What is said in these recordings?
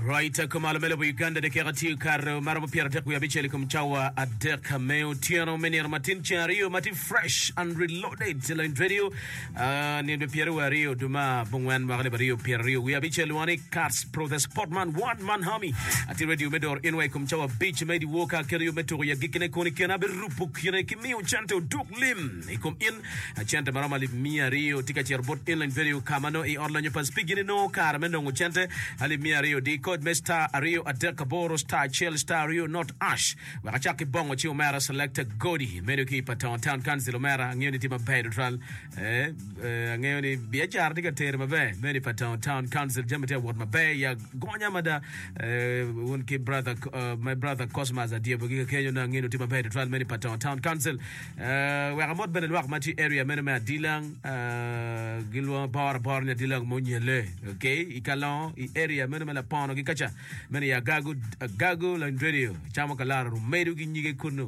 Right, kumalo mele bu Uganda de kerati kar maramo piera tek ya bicheli kumchawa adek meo tiano menir matin chario matin fresh and reloaded line radio ni de piera wario duma bungwan magale bario piera rio ya bicheli wani cars pro the sportman one man army ati radio medor inway kumchawa beach medi woka kerio meto ya gikine koni kena berupu kine kimio chante duk lim ikom in chante marama li mia rio tika cherbot inline video kamano e online pas pigini no kar menongo chante ali mia rio di code Mr. Rio Adekaboro Star Chill Star Rio Not Ash wakachaki bongo chi Omera selector Godi medo ki paton town council Omera ngeni tima bay neutral ngeni biachar diga ter mabe meni paton town council jamete word mabe ya gonya mada unki brother my brother Cosmas adia bugiga Kenya na ngeni tima bay neutral meni paton town council wakamot benel wak mati area meni ma dilang gilwa bar ne dilang monyele okay ikalon I area meni ma la pano ki kacha meni ya gagu la radio chamo kala rumedu ki nyige kunu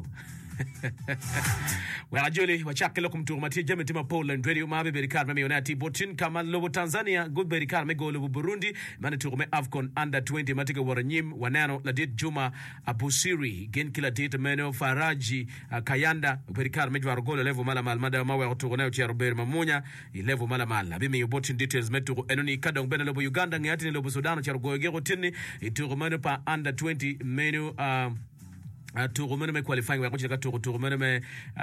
wala joli wachake lokum turmati jame tima Poland radio mabe berikar meme yonati botin kama lobo Tanzania good berikar me go lobo Burundi mane turme Afcon under 20 matika waranyim wanano la dit Juma Abusiri gen kila dit meno Faraji Kayanda berikar me jwaro golo level mala mal mada mawe otugonayo chia Robert Mamunya level mala mal bime yobotin details metu enoni kadong bena lobo Uganda ngati lobo Sudan chia goyego tinni iturumano pa under 20 menu Tourumene me qualifying we kuchika Tourumene me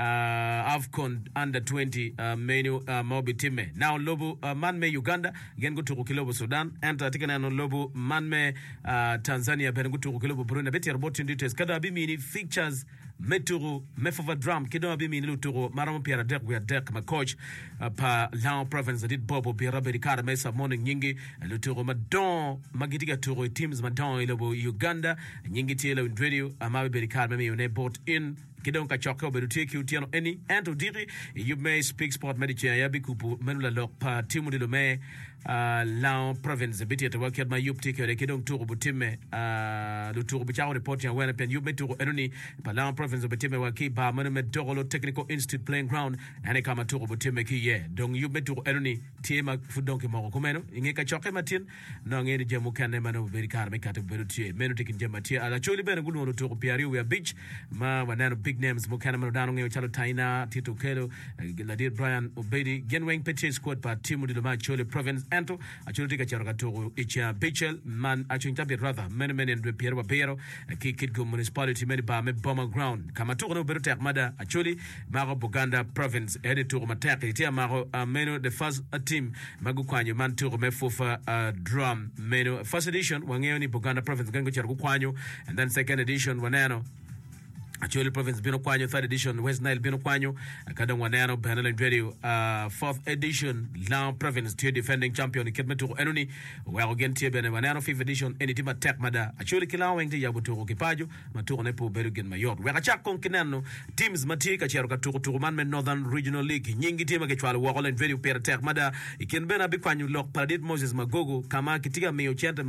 Afcon under 20 menu mobi time now lobo man me Uganda gen go to kilobo Sudan enter tikana no lobo man me Tanzania ben go to kilobo Burundi beti robotin details kada bi mini features meturu mefova drum kido bi mini luturo maramo piera dek we dek ma coach pa Lao province did bobo bi rabbi kar mesa morning nyingi luturo madon magitika turo teams madon lobo Uganda nyingi tielo in radio amabe berikar meme yone bought in kidon ka choko bedu take you tiano any and to diri you may speak sport medicare ya bikupu menula lok pa timu de me Lao province biti to work at my yup take your kidon turo butime lu turo bichao report ya wena pen you me turo enoni pa Lao province butime wa ki ba menome dogolo technical institute playing ground ane kama turo butime ki ye donc you me turo enoni tiema fudon ki moko kumeno inge ka choke matin no ngeni jemu kane mano berikar me katu bedu tie meno tikin jematia ala choli bene gulu no turo piari we beach ma wanano big names mukana manodano ngeyo chalo Taina Tito Kelo Ladir Brian Obedi Genweng Petche squad pa timu de ma chole province ento acholo tika charoka toro icha Bichel man achunta be rather many ndwe Piero Babero ki kidgo municipality many ba me bomber ground kama toro no beruta mada acholi maro Buganda province ede toro matake tia maro meno the first team magukwanyo man toro me fofa drum meno first edition wangeyo ni Buganda province gango charoku kwanyo and then second edition wanano Actually, province bino kwanyo, third edition West Nile bino kwanyo, kadang wanano Beneland Radio, fourth edition Lao province tier defending champion Kidmetu Enoni, where again tier bene wanano fifth edition any team attack mada. Actually, Kilao wengti yabuturo kipajo, maturo nepo berugen mayor. Where a chak konkinano teams matika charoka turu manmen Northern Regional League. Nyingi team akechwala Waroland Radio per attack mada. Ikin bena bikwanyo lok paradit Moses Magogo kama kitiga meyo chante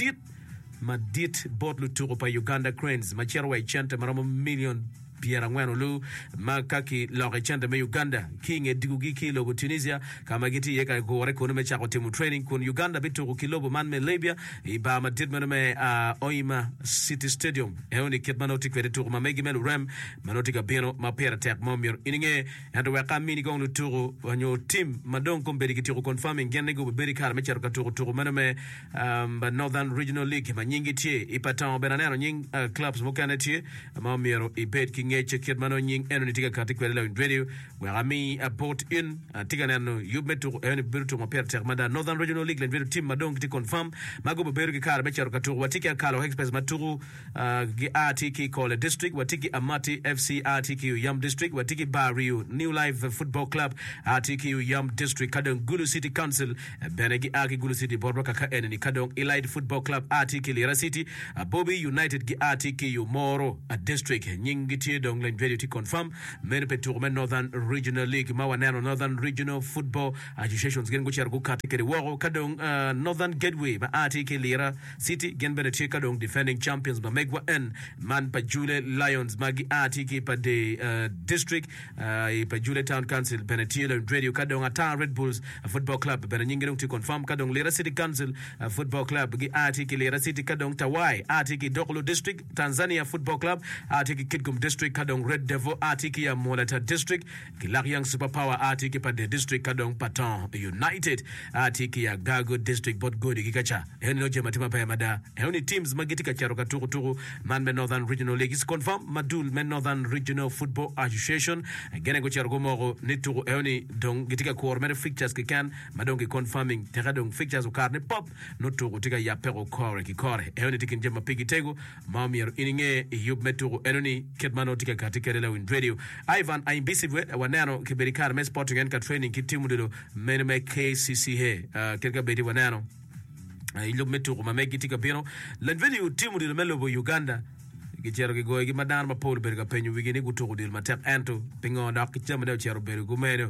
madit botlu turo pa Uganda Cranes machero chante maramo million Pierre Ngweno Lu makaki lore chante me Uganda king edigugi kilo Tunisia kama giti yeka go reko no me chako timu training kun Uganda bitu kilobo man me Libya iba madid me Oima City Stadium eoni kitmanoti kwede turu mamegi melu rem manotika bino mapera tek momir ininge ando weka mini gong lu turu wanyo team madon kombedi kitiru confirming genego beri kar me chero turu me Northern Regional League manyingi tie ipatan benanero nying clubs mokane tie momiro ibet ngeche kidmano nying eno nitika katika la radio where me bought in tiga nano you metu eno birutu mapera termada Northern Regional League la video team madong kiti confirm mago beberu ki kara mecha rokaturu watiki akalo express maturu RTK Kole district watiki Amati FC RTK Yam district watiki Barrio New Life Football Club RTK Yam district kadong Gulu City Council benegi aki Gulu City Borboka ka eno ni kadong Elite Football Club RTK Lira City Bobby United gi RTK Moro district nyingi tie dong len video ti confirm men pe tour men Northern Regional League ma wanano Northern Regional Football Associations gen go cher go katikere wo kadong Northern Gateway ba ati ke lira City gen bene ti kadong defending champions ba megwa en man pa Jule Lions magi ati ke pa de district pa Jule Town Council bene ti len radio kadong ata Red Bulls Football Club bene nyingere ti confirm kadong lira City Council Football Club gi ati ke lira City kadong Tawai ati ke Dokolo District Tanzania Football Club ati ke Kitgum District kadong Red Devil ati ke ya Molata District ki Lariang Superpower ati ke pa de district kadong Patong United ati ke ya Gago District bot godi kikacha heni no jema tima pa ya mada heni teams magitika charo katuru man men Northern Regional League is confirm madul men Northern Regional Football Association gene go charo gomo nituru heni dong gitika ko men fixtures ki kan madong confirming tegadong fixtures ukarne pop no to tika ya pero kore ki kore heni tikin jema pigi tego mamir ininge yub meturu heni ketmano tika katika lelo in radio Ivan aimbisivwe wanano kiberikar me sporting and training ki timu dilo men me KCC he kelka beti wanano ilo meturu mamegi tika bino len video timu dilo melo Uganda kichero kigoy gi madan ma pol berga penyu wigini gutugo dil matek ento pingo dak kichama de chero bergu meno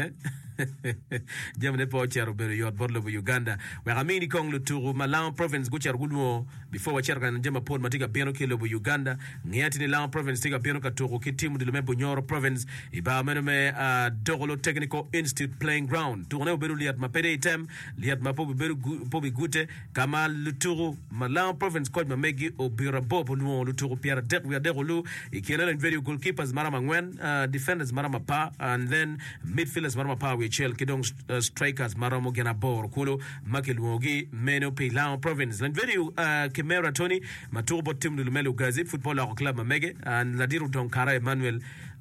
jamne po chero beru yot borlo Uganda we amini kong luturu Malang province go chero gudwo before wa chero kan jama pol matika beno kilo Uganda ngiati ni Malang province tika beno katuru kitimu dilo mebo Nyoro province iba meno me Dogolo Technical Institute playing ground tourne beru liat ma pede item liat ma pobi beru pobi gute kama luturu Malang province ko ma megi obira bobo no luturu Pierre Dek we Degolu ikena len very goalkeepers marama ngwen defenders marama pa and then midfielders marama pa chel kidong strikers maramo gena bor kulo makelwogi meno Malang province and video Kimera Tony matubo tim lumelo gazi football club mege and ladiru donkara Emmanuel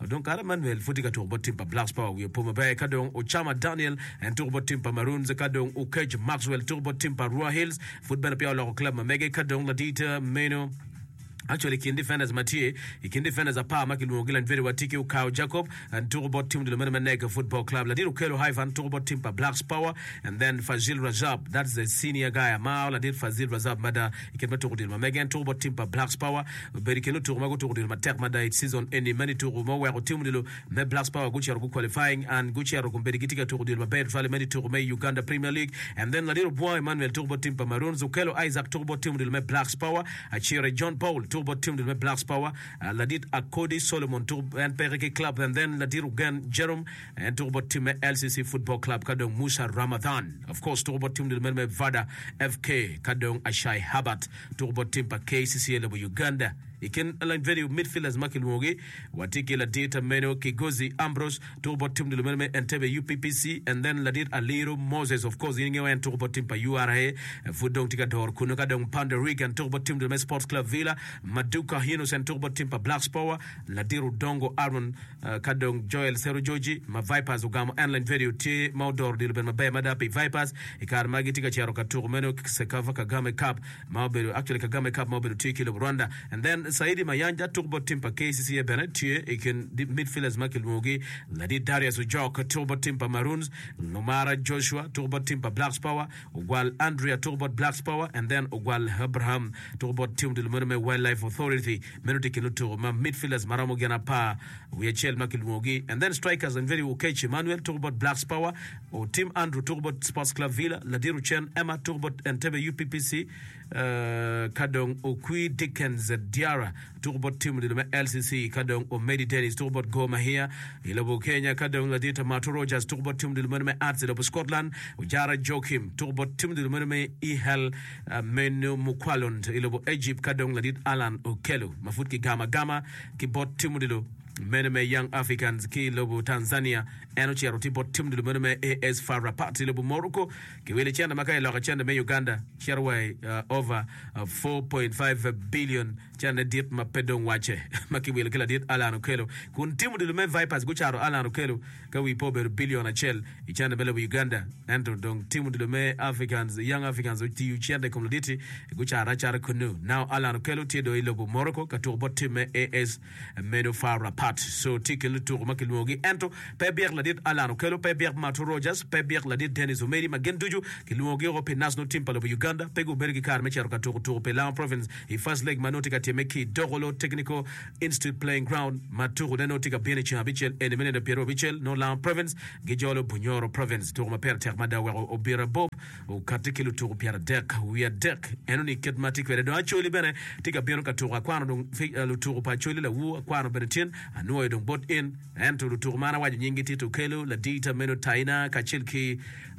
futika turbo timpa Blacks Power we poma bay kadong Ochama Daniel and turbo timpa Maroons kadong Ukej Maxwell turbo timpa Rua Hills football pia club mege kadong ladita meno actually kin defenders Matie kin defenders apa makilungila very watiki ukao Jacob and turbo team de Menega Football Club ladiru kelo Hivan turbo team pa Blacks Power and then Fazil Rajab that's the senior guy Mao ladid Fazil Rajab mada ikemba turbo Megan turbo team pa Blacks Power beri kelo turbo go turbo matek mada season any many turbo wa team de me Blacks Power guchi ro qualifying and guchi ro kumbedi kitika turbo bed vale many turbo Uganda Premier League and then ladiru boy Emmanuel turbo team pa Maroons ukelo Isaac turbo team de me Blacks Power achire John Paul turbo team de Blacks Power ladit Akodi Solomon turbo and Perike Club and then ladiru Gan Jerome and turbo team LCC Football Club kadong Musa Ramadan of course turbo team de me Vada FK kadong Ashai Habat turbo team pa KCC level Uganda iken line video midfielders makilwogi watiki la data meno Kigozi Ambrose turbo team de me Entebbe UPPC and then ladit Aliru Moses of course ingewe and turbo team pa URA fudong tika dor kuno kadong Panda Rig and turbo team de me Sports Club Villa Maduka Hinos and turbo team pa Blacks Power ladiru Dongo Aaron kadong Joel Sero Joji ma Vipers ugamo online video ti maudor dilo ben mabe madapi Vipers ikar magitika charo katuru meno Sekava Kagame Cup maberu actually Kagame Cup maberu ti kilo Rwanda and then Saidi Mayanja turbo team pa KCC Benetie iken midfielders makilwogi ladi Darius Ujok turbo team pa Maroons Nomara Joshua turbo team pa Blacks Power Ugwal Andrea turbo Blacks Power and then Ugwal Abraham turbo team de Lumerme Wildlife Authority menuti kilutu ma midfielders maramo gena pa Wiechel makilwogi and then strikers and very Ukech Emmanuel turbo Blacks Power o team Andrew turbo Sports Club Villa ladiru Chen Emma turbo Entebbe UPPC kadong Okui Dickens Diara turbo team de LCC kadong Omedi Dennis turbo Goma here ilobo Kenya kadong ladita Mato Rogers turbo team de Arts ilobo Scotland Ujara Joachim turbo team de Ihel Menu Mukwalond ilobo Egypt kadong ladit Alan Okelo mafutki gama kibot team de Meneme Young Africans ki lobo Tanzania enochi arotipo team de meneme AS Farah Party lobo Morocco kiwele chanda makai loka chanda me Uganda charway over 4.5 billion chanda dit mapedong wache makiwele kila dit Alan Okelo kun team de me Vipers gucharo Alan Okelo kawi pober billion achel ichanda bele Uganda ento dong team de me Africans Young Africans uti chanda komoditi guchara chara kunu now Alan Okelo tiedo lobo Morocco katurbo team AS Meno Farah heart. So tikel tour makilmogi ento pebier la dit Alano Kelo pebier Mato Rogers pebier la dit Dennis Omeri magenduju kilmogi ro pe national team palo Uganda pego bergi kar mechero ka tour pe Lamu province i first leg manotika temeki Dogolo Technical Institute playing ground maturu denotika bieni chabichel en menede Piero Bichel no Lamu province gijolo Bunyoro province tour ma per termada wero obira bob o katikilu tour Pierre Deck we are Deck enoni kedmatik wede do acholi bene tika bieno ka tour kwano dong lu tour pa choli la wu kwano benetin anuo dong bot in ento lu tour mana waje nyingi titu Kelo la dita meno taina kachilki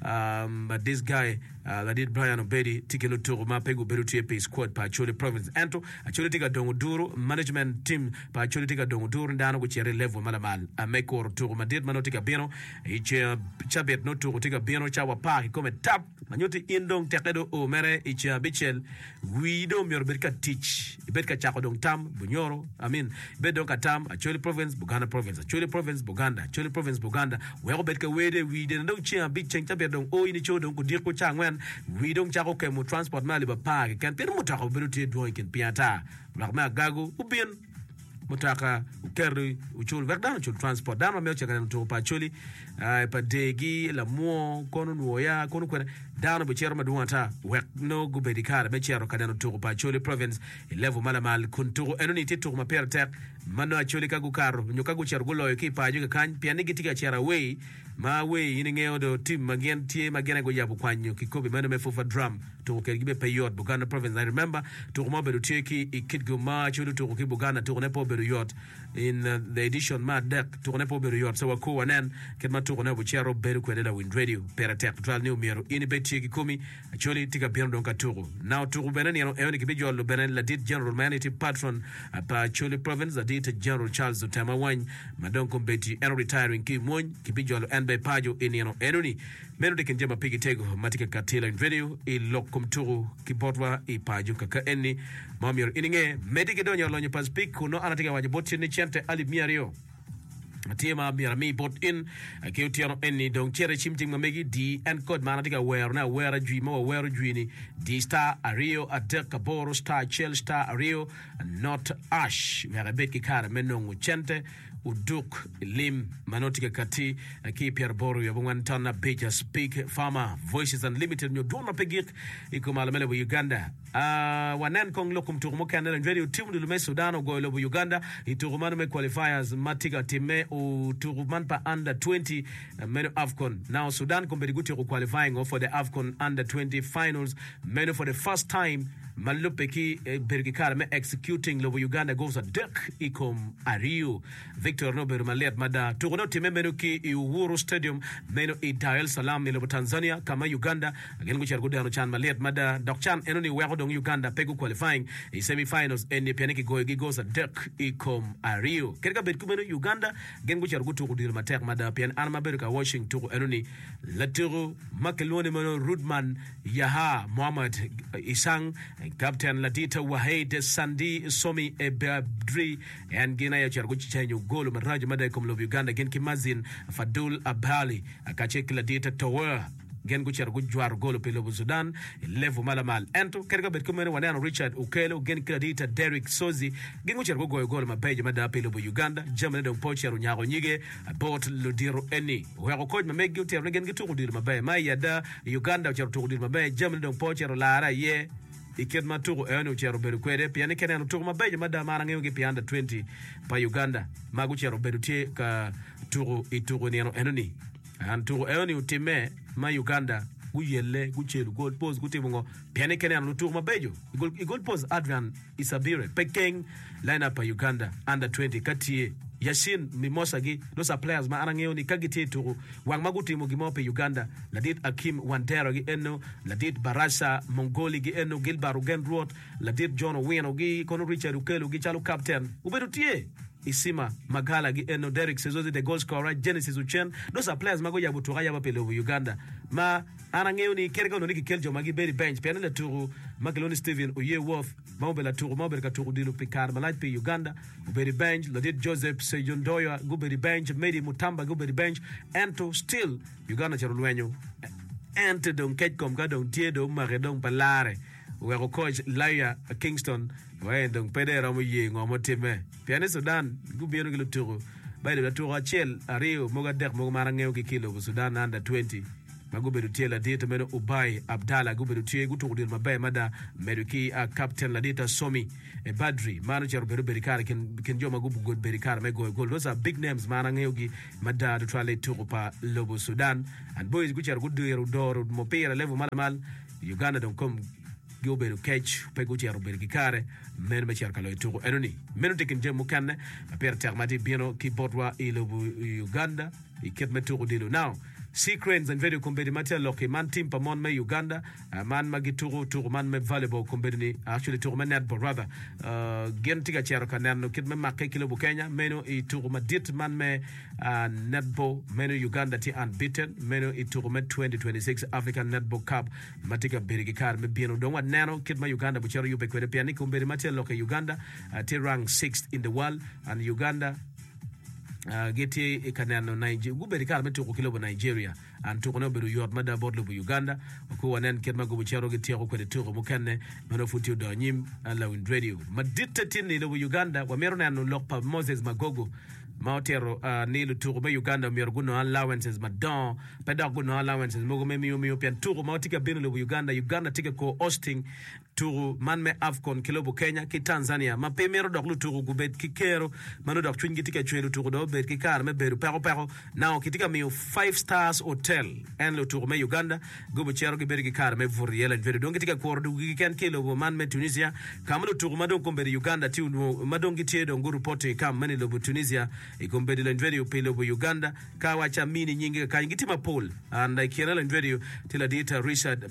this guy la dit Brian Obedi tikelu tour ma pegu berutie pe squad pa choli province ento acholi tika dongo duro management team pa choli tika dongo duro ndano ku chere level malamal ameko tour ma dit mano tika bieno iche chabet no tour tika bieno chawa pa come tap manyoti indong tekedo o mere iche bichel guido myorberka teach betka chako dong tam Bunyoro bedong katam acholi province Buganda province acholi province Buganda acholi province Buganda wego betka wede we de ndong chia big change tabet dong o ini chodong ku dir ko changwen we dong chako ke mo transport mali ba pa kan per mo tako beruti do ken pianta ma gago ubien mutaka ukeri uchul verdan uchul transport dama me chaka to pa choli pa degi la mo kono nuoya kono kwena dano be cherma duanta wek no go be dikara be chero kadano to pa choli province level malamal kuntu enoni titu ma per tek mano choli kagu karo nyokagu cher gulo ki pa ju kan piani gitika chera we ma we ini ngeo do team magen tie magena go yabu kwanyo kikobe mano me fufa drum to ke gibe payot Buganda province I remember to mo be do teki ikidgo ma chulu to ke Buganda to ne po be yacht in the edition mad deck to ne po be yacht so ko wanen ke ma to ne bo chero be ko de la Wind Radio per tek tral new mero ini be teki kumi actually tika biano donka turu now turu benen yano eoni ke be jollo benen la dit general manity patron pa chuli province la dit general Charles Zutama wan madonko beti en retiring ki mon ke be jollo en be pajo ini yano enoni meno de kenjema pigi tego matika katila in video I lokum turu ki botwa I pajo kaka eni mamir ininge medike donyo lonyo pas pik kuno anatika waje boti ni chente ali miario Tema mi bot in Kiutiano any don't chere chimting mamegi D and code manatica where na where a dream or where a dreamy D star a Rio a Decaboro star Chel star a Rio not ash where a beki car menong uchente uduk lim manotika kati ki Pierre Boru yabungantana beja speak farmer voices unlimited nyo dona pegik ikumalamele wa Uganda wanan kong lokum turumo kanela radio timu lume Sudan go lobo Uganda iturumano me qualifiers matika time o turuman pa under 20 meno AFCON now Sudan compete qualifying for the AFCON under 20 finals meno for the first time Malupeki Bergikar me executing lobo Uganda goes a duck ikom Ario Victor Nober Malet Mada Turuno time menuki Uhuru Stadium meno Dar es Salaam lobo Tanzania kama Uganda again which are good on Chan Malet Mada Dokchan enoni wego Uganda pegu qualifying semi-finals and pianiki goes a duck ikom Ario kerka betkumeno Uganda gen which are good to dir matek Mada pian anama beruka washing to enoni laturu makelone mano Rudman Yaha Muhammad Isang Captain Ladita Wahid Sandi Somi Ebadri and Gina Charguchi Chanyu Golo Maraja Mada Komlo Uganda Gen Kimazin Fadul Abali Akachek Ladita Tower gen guchar gujwar golo pelo Sudan level malamal ento kerga bet kumene wanano Richard Ukelo gen kredita Derek Sozi gen guchar golo mapeje mada pelo Uganda jamane do pochero nyago nyige bot ludiro eni wego koj mamegi uter gen gitu kudir mabe mayada Uganda uchar tukudir mabe jamane do pochero lara ye iked maturu eno ucharo beru kwede piani kene no turu mabeje mada maranga yogi pianda 20 pa Uganda magucharo beru tie ka turu ituru ni enoni anturu eni utime ma Uganda guyelle guchelu goal pose gutimungo piani kene no turu mabejo goal pose Adrian Isabire pekeng lineup pa Uganda under 20 katie Yashin Mimosa gi those are players ma arangeo ni kagite turu wang maguti mo gimo pe Uganda ladit Akim Wandera gi eno ladit Barasa Mongoli gi eno Gilbert Ugendrot ladit John Owino gi kono Richard Ukelo gi chalo captain uberutie Isima Magala gi eno Derek Sezozi the goal scorer Genesis Uchen those are players mago ya butuga ya pele Uganda ma arangeo ni kerga no ni keljo magi beri bench piano le turu Makeloni Steven Oyeworth Mobile turu mobile ka turu dilu Picard malait pe Uganda uberi bench ladit Joseph Sejondoya guberi bench Medi Mutamba guberi bench ento still Uganda charulwenyo ente don ketkom ga don tie do mare don palare we ko coach Laya Kingston we ndong pedera mo yengo mo time piane Sudan gubieno gi luturo bayde la turo achel ario moga dek moga marangeo ki kilo Sudan under 20 magubedu tie la dita meno Ubay Abdalla gubedu tie gutukudir mabe mada meduki captain la dita Somi Badri manager beru berikar ken joma gubu god berikar me goal. Those are big names marangeo mada to try to pa lobo Sudan and boys guchar gudu dor mo pera level mal Uganda don't come go beru catch pe guchar berikare men me cerca lo tuko enoni meno tekin jemu kanne per termati bieno ki botwa ilobo Uganda iket me tuko dilo now Sequence and video kumbedi matia loki man team pa mon me Uganda man magi turu man me volleyball kumbedi ni actually turu man netball rather gen tiga chero kanano kid me makke kilo bu Kenya meno I turu madit man me netball meno Uganda ti unbeaten meno I turu me 2026 African Netball Cup matika berigi kar me bieno don wat nano kid me Uganda bu chero yube kwede piani kumbedi matia loki Uganda ti rank 6th in the world and Uganda geti kanano Nigeria guberi kala metu kilobo Nigeria and to kono beru yot mada bodlo bu Uganda ko wanen ken mago bu chero geti ko de turo mu kanne mano futi do nyim ala win radio madita tinni lo Uganda wa mero nano lokpa Moses Magogo Mautero nilu turo be Uganda mero guno allowances madon peda guno allowances mogo memi pian turo mautika bino lo Uganda tika ko hosting turu manme Afcon kilobo Kenya ki Tanzania ma pemero dok lu turu gubet ki kero mano dok twingi tika chwelu turu do bet ki kar me beru pero now kitika mi 5 stars hotel en lu turu me Uganda gubu chero ki bergi kar me vuriela veru dongi tika ko du ki ken kilobo manme Tunisia kamlu turu madon kombere Uganda ti madongi tie do nguru pote kam mani lo Tunisia ikombere le veru pelo bu Uganda ka wacha mini nyingi ka ngitima Paul and I kiera le veru tila dita Richard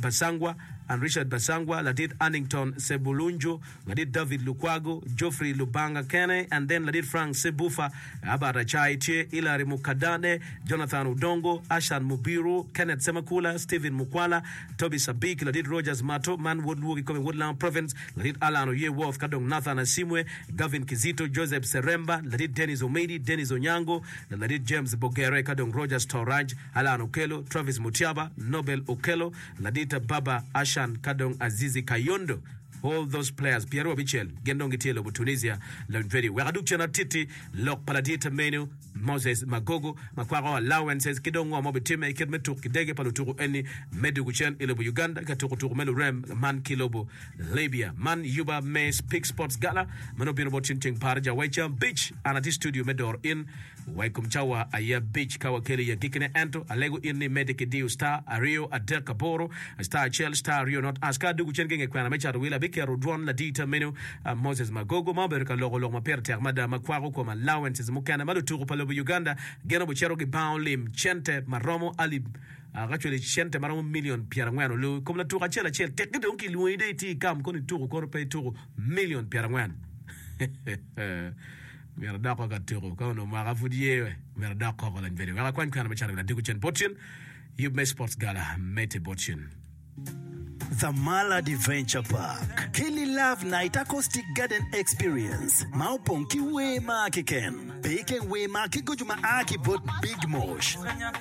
Basangwa la did Annington Sebulunjo, la did David Lukwago, Geoffrey Lubanga Kene, and then la did Frank Sebufa, Abara Chaiche, Ilari Mukadane, Jonathan Udongo, Ashan Mubiru, Kenneth Semakula, Stephen Mukwala, Toby Sabik, la did Rogers Mato, Man Woodwood coming Woodland Province, la did Alan Oyewolf, Kadong Nathan Asimwe, Gavin Kizito, Joseph Seremba, la did Dennis Omedi, Dennis Onyango, la did James Bogere, Kadong Rogers Toraj, Alan Okelo, Travis Mutiaba, Nobel Okelo, la did Baba Ashan Kadong Azizi Kayondo. All those players, Piero Bichel, Gendong Gitielo, Tunisia, Lundveri, Weraduchana Titi, Lok Paladita Menu, Moses Magogo, Makwaro allowances, Kidongo, Mobitime, Kedmetuk, Kidege Paluturu, any Meduguchen, Ilobo Uganda, Katuku Melu Rem, Man Kilobo, Libya, Man Yuba Mace, Pig Sports Gala, Manobino Chinching Parja, Waicha Beach, Anati Studio Medor in, Waikum Chawa, Aya Beach, Kawakeli, Gikine Anto, Alego Inni Medici Dio Star, Ario, Adel Kaboro, Star Chel, Star Rio, not Aska, Duguchen, Kwana Mecha, Willa, Bikero, Dron, Ladita Menu, Moses Magogo, Maberka Logo, Maperta, Madame Makwaro, Koma, allowances, Mukana, Maluturu, Palo, Uganda, Geno Bucherogi, Boundlim, Chente, Maromo, Ali. Actually, Chente Maromo million Pierangwano, Lu, come la Tura Chela Chel, take the donkey, Louis de come, Koni Turu, Korpe Turu, million Pierangwan. Merdako Gaturo, Kono, Marafudie, Merdako, and very well. I can't kind of a channel, Diguchen Bochin, you may sports gala, Mete Bochin. The Malad Adventure Park. Kelly Love Night Acoustic Garden Experience. Mauponki Wema Kiken. Beke Wema Kikujuma Aki Bot Big Mosh.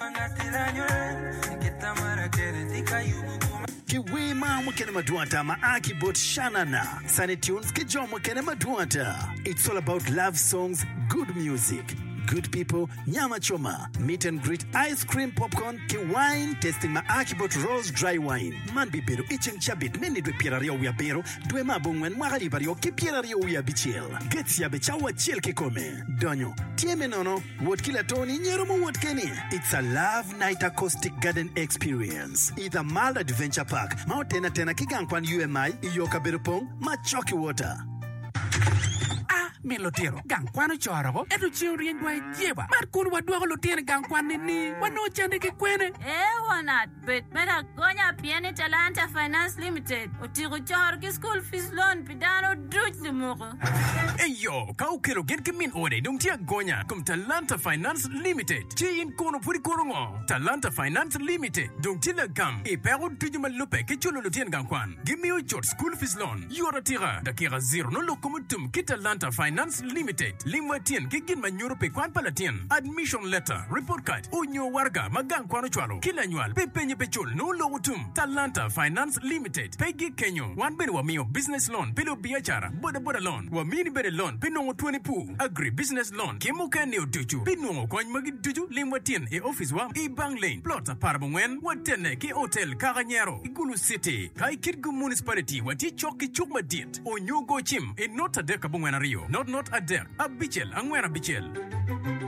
Kiwema Mukene Maduata Maaki Bot Shanana. Sanitunes Kijo Mukene Maduata. It's all about love songs, good music. Good people, nyama choma, meet and greet, ice cream, popcorn, ki wine, tasting ma Akibot Rose Dry Wine. Man bibero, icheng chabit, meni dwe pierario uya bero, dwe mabungwen mwagari bario, ki pierario uya bichil. Gets ya bechawa chil ki kome. Donyo, tieme nono, wot kila toni, nyerumu wot keni. It's a love night acoustic garden experience. Either Malad Adventure Park, Mautena Tena Kigangkwan UMI, Iyoka Berupong, Machoki Water. Melotero gangkwano chorogo edu chiurien dwa jeba mar kun wadwa lotero gangkwane ni wano chande ke kwene wanat bet mera gonya piani Talanta Finance Limited otigo chor ki school fees loan pidano druch limogo eyo ka ukero gen kemin ode dum tia gonya kum Talanta Finance Limited chi kono puri korongo Talanta Finance Limited dum tila gam e pero tujuma lope ke chulo lotero gangkwan give me your school fees loan yora tira dakira zero no lokomutum ki Talanta Finance Finance Limited. Limwa tien kigin manyuro pe kwan palatien. Admission letter, report card, unyo warga magang kwano chwalo. Kila nyual pe penye pechul no lo utum. Talanta Finance Limited. Pegi Kenyo. Wan beri wa miyo business loan pelo biachara. Boda loan. Wa mini bere loan pinongo 20 pu. Agri business loan. Kemuka neo tuju. Pinongo kwany magi tuju. Limwa tien e office wa e bang lane. Plot a parabongwen. Watene ke hotel Caranyero. Igulu City. Kai Kitgu Municipality. Wati choki chukma diet. O nyogo chim. E not a deka bongwen rio. Not a dek. A bichel. Angwera bichel.